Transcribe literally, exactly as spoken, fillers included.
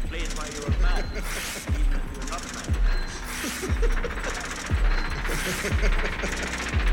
explain why you are mad, even if you're not mad.